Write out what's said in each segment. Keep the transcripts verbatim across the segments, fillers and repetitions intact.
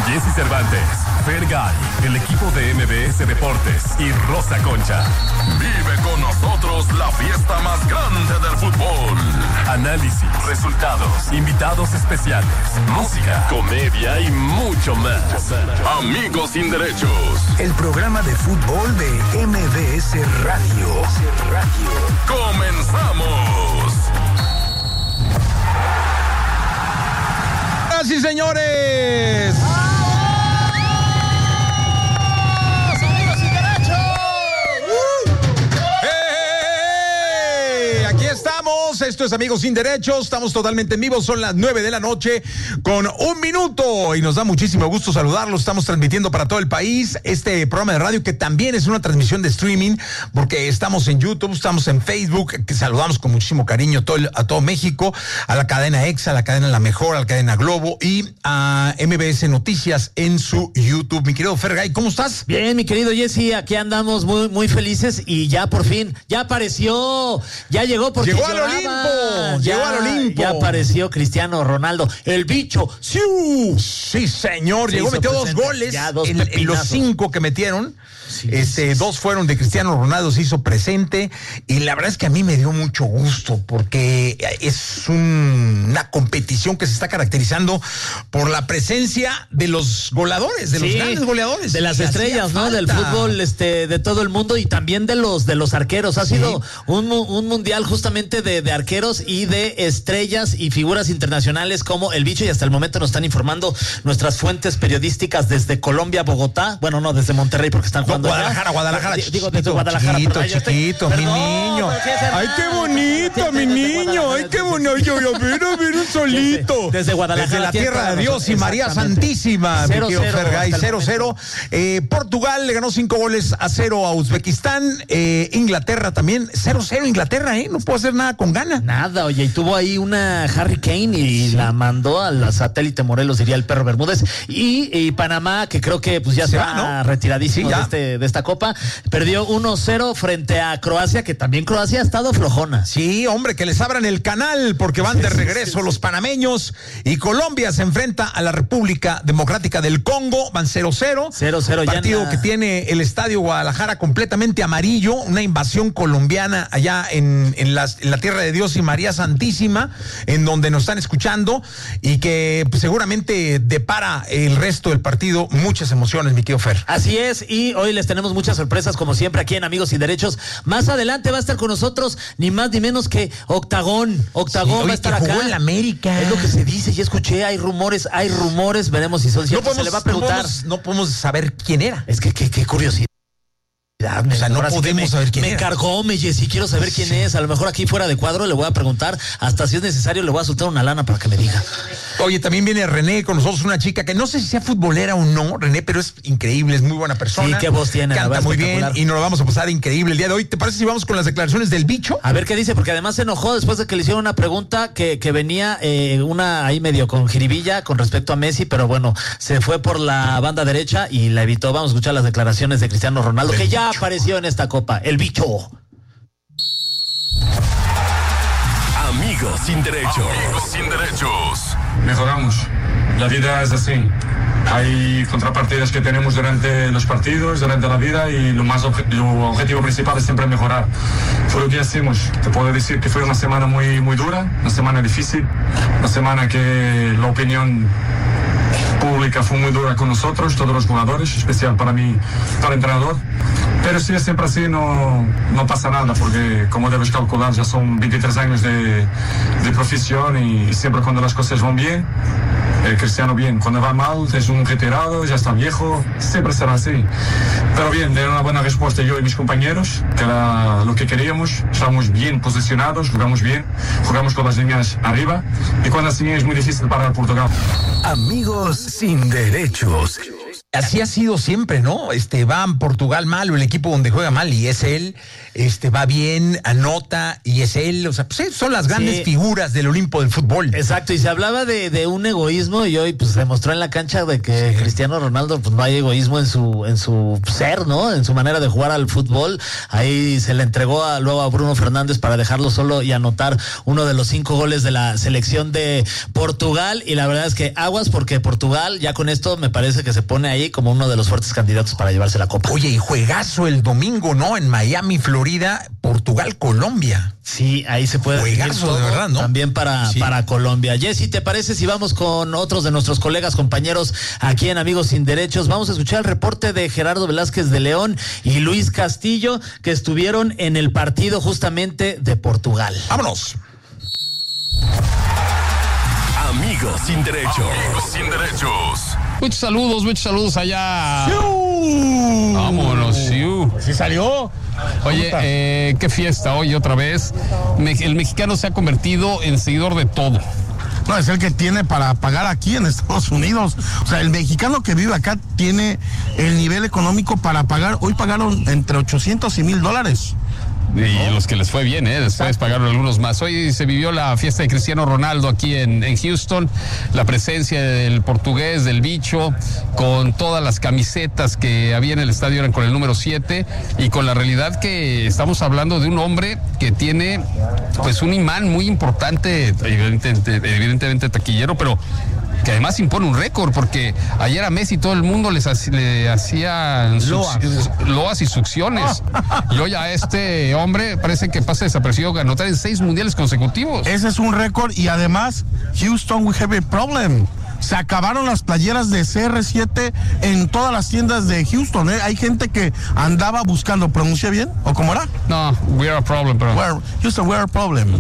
Jesse Cervantes, Fergay, el equipo de M B S Deportes y Rosa Concha. Vive con nosotros la fiesta más grande del fútbol. Análisis, resultados, invitados especiales, música, comedia y mucho más. Amigos sin derechos. El programa de fútbol de M B S Radio. ¡Comenzamos! ¡Señoras y señores! ¡Amigos sin derechos! ¡Uh! ¡Hey! Aquí estamos, esto es Amigos sin Derechos, estamos totalmente en vivo, son las nueve de la noche con un minuto y nos da muchísimo gusto saludarlos. Estamos transmitiendo para todo el país este programa de radio que también es una transmisión de streaming porque estamos en YouTube, estamos en Facebook, que saludamos con muchísimo cariño a todo, el, a todo México, a la cadena Exa, a la cadena La Mejor, a la cadena Globo y a M B S Noticias en su YouTube. Mi querido Fergay, ¿cómo estás? Bien, mi querido Jesse, aquí andamos muy, muy felices y ya por fin, ya apareció, ya llegó porque llegó al lloraba. Olimpo, ya, llegó al Olimpo. Ya apareció Cristiano Ronaldo, el bicho. ¡Siu! Sí, señor, Se llegó, hizo metió dos presente. goles Ya, dos en, en los pepinazos. cinco que metieron. Sí, este, sí, sí. Dos fueron de Cristiano Ronaldo, se hizo presente y la verdad es que a mí me dio mucho gusto porque es un, una competición que se está caracterizando por la presencia de los goleadores, de los Sí, grandes goleadores. de las Y hacía estrellas, ¿no? falta. Del fútbol, este, de todo el mundo y también de los de los arqueros. Ha Sí. sido un, mu- un mundial justamente de, de arqueros y de estrellas y figuras internacionales como el bicho, y hasta el momento nos están informando nuestras fuentes periodísticas desde Colombia, Bogotá, bueno, no, desde Monterrey porque están No, jugando Guadalajara, allá. Guadalajara, Digo, chiquito, desde Guadalajara. chiquito, perdón, yo estoy- chiquito, mi perdón, niño. pero sí es el- Ay, qué bonito, Sí, mi desde niño, Guadalajara, ay, qué desde- bonito, yo, yo, mira, mira, solito. Desde- desde Guadalajara, Desde la tienes tierra toda de la Dios y razón, María exactamente. Santísima, mi Cero, querido cero, Fergay, hasta el cero cero. Eh, Portugal le ganó cinco goles a cero a Uzbekistán, eh, Inglaterra también, cero cero Inglaterra, ¿eh? No puedo hacer nada con gana. Nada, oye, y tuvo ahí una Harry Kane y la mandó a la satélite Morelos, diría el perro Bermúdez. Y, y Panamá, que creo que pues ya Se está va, ¿no? retiradísimo Sí, ya. de, este, de esta copa, perdió uno cero frente a Croacia, que también Croacia ha estado flojona. Sí, hombre, que les abran el canal porque van de regreso los panameños y Colombia se enfrenta a la República Democrática del Congo, van cero cero. cero cero ya Partido en la- que tiene el Estadio Guadalajara completamente amarillo, una invasión colombiana allá en, en, las- en la tierra de Dios y María Santísima, en donde nos están escuchando y que pues, seguramente depara el resto del partido muchas emociones, mi tío Fer. Así es, y hoy les tenemos muchas sorpresas como siempre aquí en Amigos y Derechos. Más adelante va a estar con nosotros ni más ni menos que Octagón. Octagón Sí, va oye, a estar que acá. jugó en la América. Es lo que se dice, ya escuché, hay rumores, hay rumores, veremos si son No ciertos. podemos, Se le va a no preguntar. podemos- no podemos saber quién era. Es que qué, qué curiosidad. O sea, no Ahora sí que podemos me, saber quién me era. cargó, me Jessy, quiero saber quién es. A lo mejor aquí fuera de cuadro le voy a preguntar, hasta si es necesario le voy a soltar una lana para que me diga. Oye, también viene René con nosotros, una chica que no sé si sea futbolera o no, René, pero es increíble, es muy buena persona. Sí, qué voz tiene, la Canta verdad, muy bien espectacular. y nos lo vamos a pasar increíble el día de hoy. ¿Te parece si vamos con las declaraciones del bicho? A ver qué dice, porque además se enojó después de que le hicieron una pregunta que, que venía eh, una ahí medio con jiribilla con respecto a Messi, pero bueno, se fue por la banda derecha y la evitó. Vamos a escuchar las declaraciones de Cristiano Ronaldo, El que ya bicho. apareció en esta copa, el bicho. Amigos sin derechos. Amigos sin derechos. Mejoramos. La vida es así. Hay contrapartidas que tenemos durante los partidos, durante la vida y lo más obje- lo objetivo principal es siempre mejorar. Fue lo que hicimos. Te puedo decir que fue una semana muy, muy dura, una semana difícil, una semana que la opinión pública fue muy dura con nosotros, todos los jugadores, especial para mí, para el entrenador. Pero si es siempre así, no, no pasa nada, porque como debes calcular, ya son veintitrés años de, de profesión y siempre cuando las cosas van bien, eh, Cristiano bien, cuando va mal es un retirado, ya está viejo, siempre será así. Pero bien, de una buena respuesta yo y mis compañeros, que era lo que queríamos, estamos bien posicionados, jugamos bien, jugamos con las líneas arriba y cuando así es muy difícil parar Portugal. Amigos sin derechos. Así ha sido siempre, ¿no? Este, va en Portugal mal o el equipo donde juega mal y es él. este va bien, anota y es él, o sea, pues son las grandes sí. figuras del Olimpo del fútbol. Exacto, y se hablaba de, de un egoísmo y hoy pues demostró en la cancha de que sí. Cristiano Ronaldo pues no hay egoísmo en su en su ser, ¿no? En su manera de jugar al fútbol. Ahí se le entregó a, luego a Bruno Fernández para dejarlo solo y anotar uno de los cinco goles de la selección de Portugal, y la verdad es que aguas porque Portugal ya con esto me parece que se pone ahí como uno de los fuertes candidatos para llevarse la copa. Oye, y juegazo el domingo, ¿no? En Miami, Florida, Portugal, Colombia. Sí, ahí se puede. Juegazo, de verdad, ¿no? También para, sí. para Colombia. Jessy, ¿te parece si vamos con otros de nuestros colegas, compañeros aquí en Amigos Sin Derechos? Vamos a escuchar el reporte de Gerardo Velázquez de León y Luis Castillo, que estuvieron en el partido justamente de Portugal. ¡Vámonos! Amigos Sin Derechos. Amigos Sin Derechos. Muchos saludos, muchos saludos allá. ¡Siu! Vámonos, Siu. ¿Sí salió? Oye, eh, qué fiesta hoy otra vez. Me, el mexicano se ha convertido en seguidor de todo. No, es el que tiene para pagar aquí en Estados Unidos. O sea, el mexicano que vive acá tiene el nivel económico para pagar. Hoy pagaron entre ochocientos y mil dólares. Y ¿no? Los que les fue bien, ¿eh? Después Exacto. pagaron algunos más. Hoy se vivió la fiesta de Cristiano Ronaldo aquí en, en Houston, la presencia del portugués, del bicho, con todas las camisetas que había en el estadio, eran con el número siete, y con la realidad que estamos hablando de un hombre que tiene pues un imán muy importante, evidentemente, evidentemente taquillero, pero que además impone un récord, porque ayer a Messi todo el mundo les hac- le hacían loas. loas y succiones. Y hoy a este hombre parece que pasa desapercibido anotar en seis mundiales consecutivos. Ese es un récord, y además, Houston, we have a problem. Se acabaron las playeras de C R siete en todas las tiendas de Houston, ¿eh? Hay gente que andaba buscando. ¿Pronuncia bien? ¿O cómo era? No, we are a problem, pero... We're, Houston, we are a problem.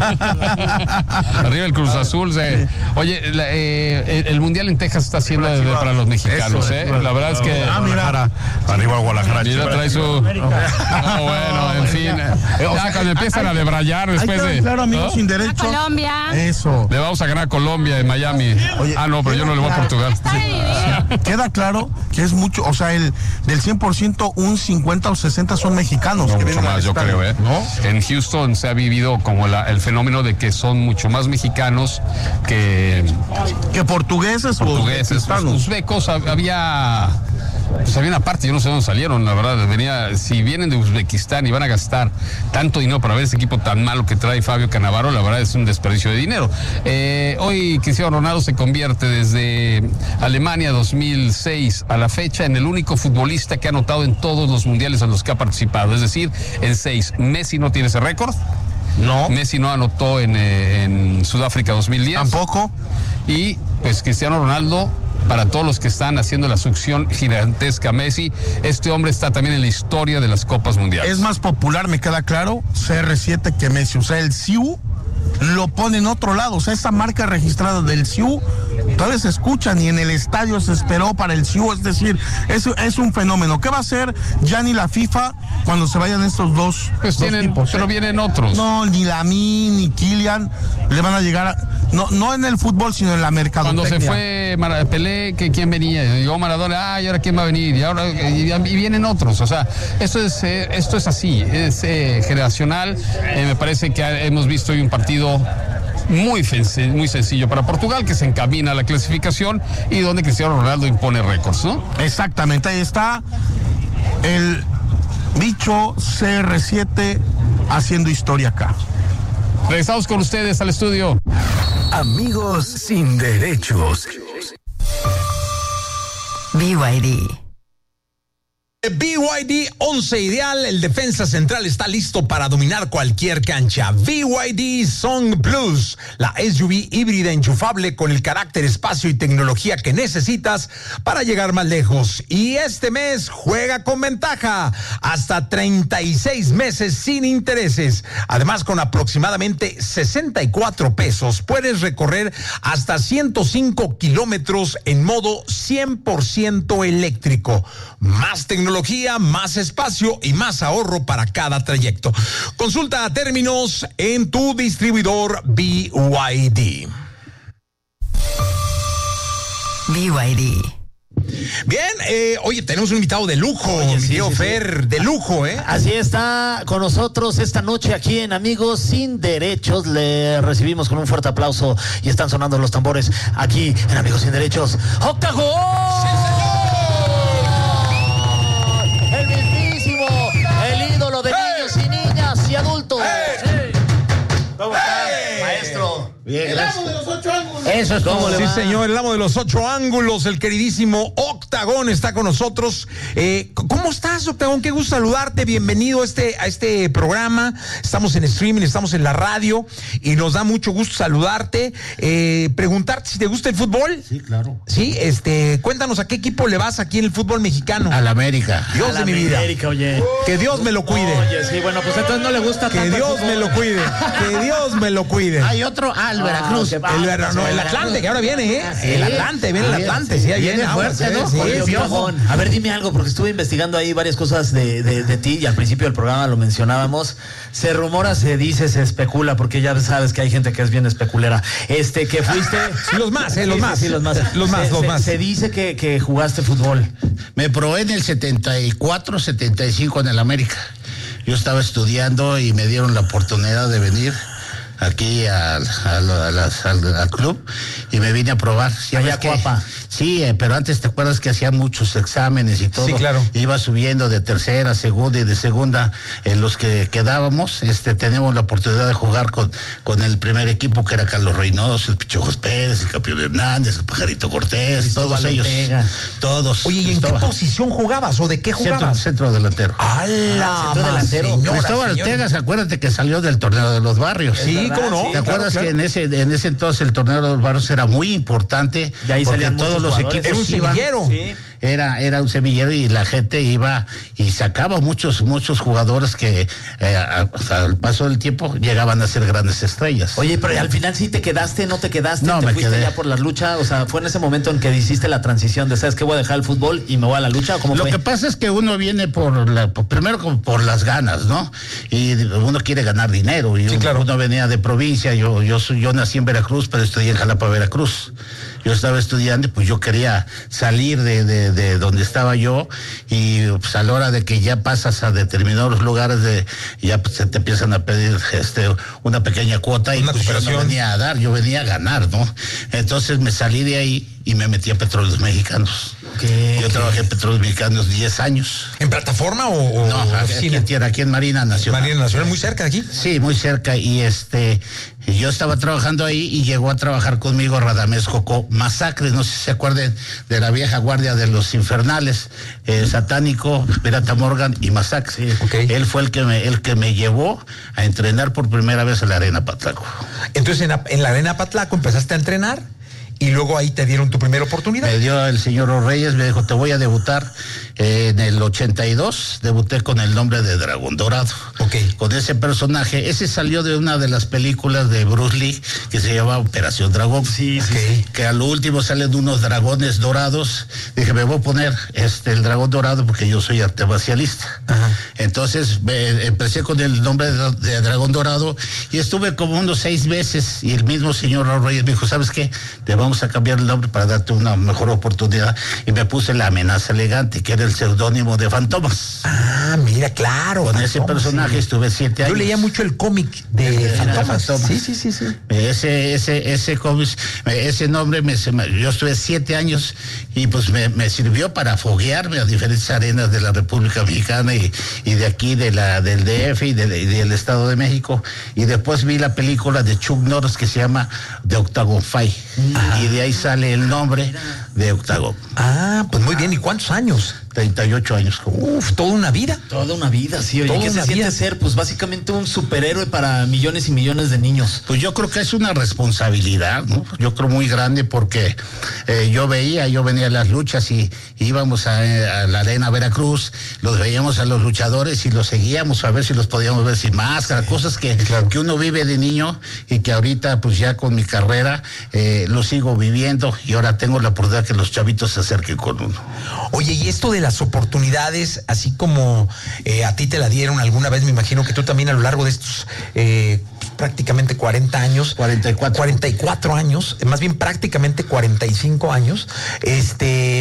Arriba el Cruz Azul. Se... Oye, la, eh, el, el Mundial en Texas está siendo de, para los mexicanos, ¿eh? La verdad es que... Ah, mira. Arriba Guadalajara. Mira, trae su... Oh, bueno, en fin. Ya cuando empiezan a debrayar después de... Claro, amigos, ¿no? sin derecho. Colombia. Eso. Le vamos a ganar a Colombia en Miami. Oye, ah, no, pero yo no le voy a Portugal. Sí. Queda claro que es mucho, o sea, el del cien por ciento, un cincuenta o sesenta son mexicanos. No, que mucho más, yo creo, ¿eh? ¿No? En Houston se ha vivido como la, el fenómeno de que son mucho más mexicanos que... Que portugueses, portugueses o uzbecos. Había... Pues había una parte, yo no sé dónde salieron, la verdad. Venía, si vienen de Uzbekistán y van a gastar tanto dinero para ver ese equipo tan malo que trae Fabio Cannavaro, la verdad es un desperdicio de dinero. Eh, hoy Cristiano Ronaldo se convierte desde Alemania dos mil seis a la fecha en el único futbolista que ha anotado en todos los mundiales en los que ha participado, es decir, en seis. Messi no tiene ese récord. No. Messi no anotó en, eh, en Sudáfrica dos mil diez. Tampoco. Y pues Cristiano Ronaldo, para todos los que están haciendo la succión gigantesca a Messi, este hombre está también en la historia de las Copas Mundiales. Es más popular, me queda claro, C R siete que Messi. O sea, el C I U lo pone en otro lado. O sea, esa marca registrada del C I U todavía se escucha, ni en el estadio se esperó para el C I U. Es decir, es, es un fenómeno. ¿Qué va a hacer ya ni la FIFA cuando se vayan estos dos? Pues dos tienen, tipos, pero ¿eh? vienen otros. No, ni Lamine ni Kylian le van a llegar a, no, no en el fútbol, sino en la mercadotecnia. Cuando se fue Mar- Pelé, que quién venía, llegó Maradona, ah, y ahora quién va a venir, y ahora y, y vienen otros. O sea, esto es eh, esto es así, es eh, generacional. Eh, me parece que hemos visto hoy un partido muy, muy sencillo para Portugal, que se encamina a la clasificación y donde Cristiano Ronaldo impone récords, ¿no? Exactamente, ahí está el bicho C R siete haciendo historia acá. Regresamos con ustedes al estudio. Amigos Sin Derechos. B Y D. B Y D once ideal, el defensa central está listo para dominar cualquier cancha. B Y D Song Plus, la S U V híbrida enchufable con el carácter, espacio y tecnología que necesitas para llegar más lejos. Y este mes juega con ventaja, hasta treinta y seis meses sin intereses. Además, con aproximadamente sesenta y cuatro pesos puedes recorrer hasta ciento cinco kilómetros en modo cien por ciento eléctrico. Más tecnología, más espacio y más ahorro para cada trayecto. Consulta términos en tu distribuidor B Y D. B Y D. Bien, eh, oye, tenemos un invitado de lujo, Oye, mi sí, tío sí, Fer, sí. de lujo, ¿eh? Así está con nosotros esta noche aquí en Amigos Sin Derechos. Le recibimos con un fuerte aplauso y están sonando los tambores aquí en Amigos Sin Derechos. ¡Octagón! ¡Sí, señor! El mismísimo, el ídolo de niños y niñas y adultos. Sí. ¿Cómo está, maestro? Bien, El gracias. amo de los ocho ángulos. Eso es ¿Cómo todo. le Sí, va? señor, el amo de los ocho ángulos, el queridísimo Octagón está con nosotros. Eh, ¿Cómo estás, Octagón? Qué gusto saludarte. Bienvenido a este, a este programa. Estamos en streaming, estamos en la radio y nos da mucho gusto saludarte. Eh, preguntarte si te gusta el fútbol. Sí, claro. Sí, este, cuéntanos a qué equipo le vas aquí en el fútbol mexicano. Al América. Dios A la de mi vida. América, oye. Que Dios me lo cuide. Oye, sí, bueno, pues entonces no le gusta Que tanto el Dios fútbol. me lo cuide. Que Dios me lo cuide. Hay otro al Veracruz. qué va. El, Ver- no, el Atlante, que ahora viene, ¿eh? Sí. El Atlante, viene el Sí, Atlante, sí, sí, ahí viene viene fuerte, aguas, ¿no? Sí, Oye, sí, Octagón, a ver, dime algo, porque estuve investigando ahí varias cosas de, de, de ti y al principio del programa lo mencionábamos. Se rumora, se dice, se especula, porque ya sabes que hay gente que es bien especulera. Este, que fuiste. Sí, los más, eh, los Sí, más. sí, los más. Los más, Se- los se- más. Se dice que, que jugaste fútbol. Me probé en el setenta y cuatro, setenta y cinco en el América. Yo estaba estudiando y me dieron la oportunidad de venir aquí al, al, a las- al- al club y me vine a probar. Ya Allá ves que- Cuapa. Sí, eh, pero antes te acuerdas que hacía muchos exámenes y todo. Sí, claro. Iba subiendo de tercera, segunda y de segunda. En los que quedábamos, este, tenemos la oportunidad de jugar con, con el primer equipo que era Carlos Reynoso, el Pichojos Pérez, el Campeón Hernández, el Pajarito Cortés, Cristóbal todos ellos. Ortega. Todos. Oye, ¿y en qué Cristóbal. posición jugabas o de qué Centro, jugabas? centro delantero. ¡Hala! centro delantero. señora, Cristóbal señora! Ortega, acuérdate que salió del torneo de los barrios. Sí, ¿verdad? cómo no. Sí, ¿Te Claro, acuerdas claro. que en ese, en ese entonces el torneo de los barrios era muy importante? Y ahí porque salían todos muchos los jugadores. equipos Era un iban- semillero. Sí. Era, era un semillero y la gente iba y sacaba muchos, muchos jugadores que eh, a- a- al paso del tiempo llegaban a ser grandes estrellas. Oye, pero al final sí te quedaste, no te quedaste, No, te me fuiste quedé. ya por la lucha, o sea, fue en ese momento en que hiciste la transición de, ¿sabes qué? Voy a dejar el fútbol y me voy a la lucha, ¿o cómo Lo fue? que pasa es que uno viene por la, por- primero como por las ganas, ¿no? Y uno quiere ganar dinero. Y Sí, uno, claro. uno venía de provincia, yo, yo soy, yo nací en Veracruz, pero estudié en Jalapa, Veracruz. Yo estaba estudiando y pues yo quería salir de, de, de donde estaba yo y pues a la hora de que ya pasas a determinados lugares de ya pues, se te empiezan a pedir este una pequeña cuota y Una pues yo no cooperación. venía a dar, yo venía a ganar, ¿no? Entonces me salí de ahí y me metí a Petróleos Mexicanos. ¿Qué? Yo trabajé en Petróleos Mexicanos diez años. ¿En plataforma o, o No, aquí oficina? en tierra, aquí en Marina Nacional. Marina Nacional, muy cerca de aquí. Sí, muy cerca. Y este, yo estaba trabajando ahí y llegó a trabajar conmigo Radamés Jocó Masacre. No sé si se acuerden de la vieja guardia de los infernales, eh, Satánico, Pirata Morgan y Masacre. Sí, ok. Él fue el que me, el que me llevó a entrenar por primera vez en la Arena Patlaco. Entonces, en la, en la Arena Patlaco empezaste a entrenar y luego ahí te dieron tu primera oportunidad. Me dio el señor Reyes, me dijo, te voy a debutar eh, en el ochenta y dos, debuté con el nombre de Dragón Dorado. Ok. Con ese personaje, ese salió de una de las películas de Bruce Lee que se llama Operación Dragón. Sí, sí, Ok. sí. Que a lo último salen unos dragones dorados. Dije, me voy a poner este el dragón dorado porque yo soy arte marcialista. Ajá. Entonces me- empecé con el nombre de, de dragón dorado y estuve como unos seis meses y el mismo señor Reyes me dijo, ¿sabes qué? Te vamos a cambiar el nombre para darte una mejor oportunidad. Y me puse La Amenaza Elegante, que era el seudónimo de Fantomas. Ah, mira, claro. Con ese Fantomas, personaje sí. estuve siete Yo años. leía mucho el cómic de De Fantomas. Fantomas. Sí, sí, sí, sí. Ese, ese, ese cómic, ese nombre, me, se me- yo estuve siete años y pues me, me sirvió para foguearme a diferentes arenas de la República Mexicana y, y de aquí, de la, del D F y, de- y del Estado de México. Y después vi la película de Chuck Norris que se llama The Octagon Fight. Y de ahí sale el nombre de Octagon. Ah, pues muy bien. ¿Y cuántos años? treinta y ocho años. Uf, toda una vida. Toda una vida, sí, oye, Toda ¿qué se una siente vida. ser? Pues básicamente un superhéroe para millones y millones de niños. Pues yo creo que es una responsabilidad, ¿no? Yo creo muy grande porque eh, yo veía, yo venía a las luchas y, y íbamos a, a la Arena Veracruz, los veíamos a los luchadores y los seguíamos a ver si los podíamos ver sin máscara, cosas que, Claro. que uno vive de niño y que ahorita pues ya con mi carrera eh, lo sigo viviendo y ahora tengo la oportunidad que los chavitos se acerquen con uno. Oye, y esto de las oportunidades, así como eh, a ti te la dieron alguna vez, me imagino que tú también a lo largo de estos eh, prácticamente cuarenta años, cuarenta y cuatro años, eh, más bien prácticamente cuarenta y cinco años, este,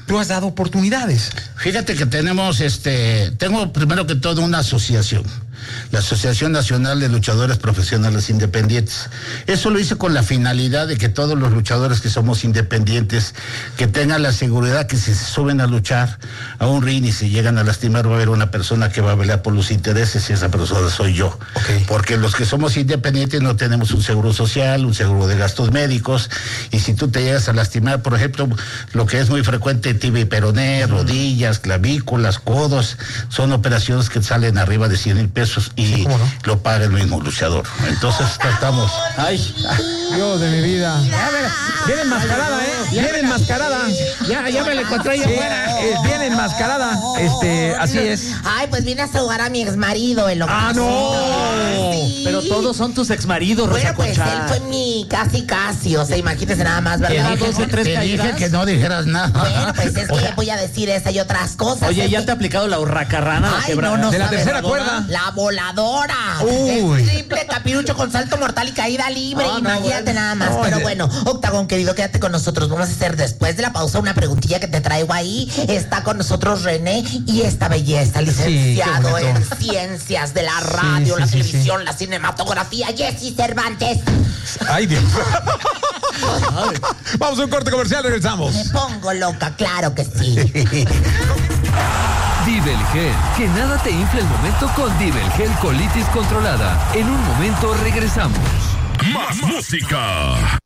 tú has dado oportunidades. Fíjate que tenemos, este, tengo primero que todo una asociación, la Asociación Nacional de Luchadores Profesionales Independientes. Eso lo hice con la finalidad de que todos los luchadores que somos independientes, que tengan la seguridad que si se suben a luchar a un ring y se llegan a lastimar, va a haber una persona que va a velar por los intereses y esa persona soy yo. Okay. Porque los que somos independientes no tenemos un seguro social, un seguro de gastos médicos, y si tú te llegas a lastimar, por ejemplo, lo que es muy frecuente, tibia y peroné, rodillas, clavículas, codos, son operaciones que salen arriba de cien mil pesos y sí, ¿no? Lo paga el mismo luchador. Entonces tratamos. Ay, Dios de mi vida. Viene enmascarada, ¿eh? Viene enmascarada. Ya, ya me la encontré ahí afuera. Eh, viene enmascarada. Este, así es. Ay, pues vine a saludar a mi exmarido en lo que ¡Ah, no! Sí. Pero todos son tus exmaridos, Rosa Bueno, pues Concha. él fue mi casi casi, o sea, imagínese nada más, Te ¿verdad? dije, Bueno, tres Te dije caídas. que no dijeras nada. pues es que voy a decir esa y otras cosas. Oye, Es ¿ya que- te ha aplicado la hurracarrana? la Ay, quebra- no, no De la sabes, tercera voladora. cuerda. La voladora. Uy. El triple capirucho con salto mortal y caída libre. Ah, no, Imagínate bueno. nada más. No, Pero de- bueno, Octagón, querido, quédate con nosotros. Vamos a hacer después de la pausa una preguntilla que te traigo ahí. Está con nosotros René y esta belleza, licenciado bonito. en ciencias de la radio, sí, la sí, televisión, la cinematografía, Jessy Cervantes. Ay, Dios. Vamos a un corte comercial, regresamos. Me pongo loca, claro que sí. Divelgel, que nada te infle el momento con Divelgel colitis controlada. En un momento regresamos. Más música.